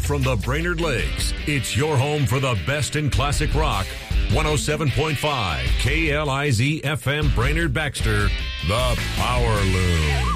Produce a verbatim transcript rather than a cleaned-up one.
from the Brainerd Lakes, it's your home for the best in classic rock. one oh seven point five K L I Z F M Brainerd Baxter, the Power Loom.